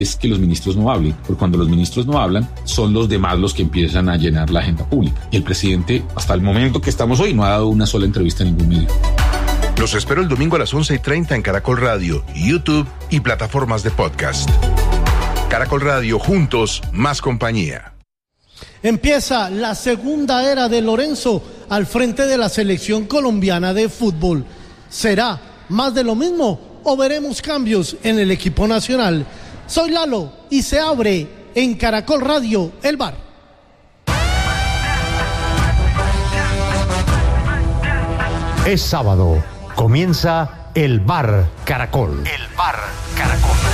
es que los ministros no hablen, porque cuando los ministros no hablan, son los demás los que empiezan a llenar la agenda pública. Y el presidente, hasta el momento que estamos hoy, no ha dado una sola entrevista a ningún medio. Los espero el domingo a las 11:30 en Caracol Radio, YouTube y plataformas de podcast. Caracol Radio, juntos, más compañía. Empieza la segunda era de Lorenzo al frente de la selección colombiana de fútbol. ¿Será más de lo mismo o veremos cambios en el equipo nacional? Soy Lalo y se abre en Caracol Radio el bar. Es sábado, comienza el bar Caracol. El bar Caracol.